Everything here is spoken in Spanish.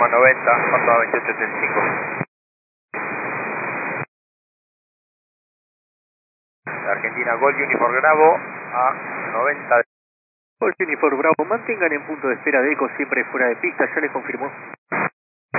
Lima 90, pasado 2875. Argentina Golf Uniform Bravo a 90. Golf Uniform Bravo, mantengan en punto de espera de eco siempre fuera de pista, ya les confirmó.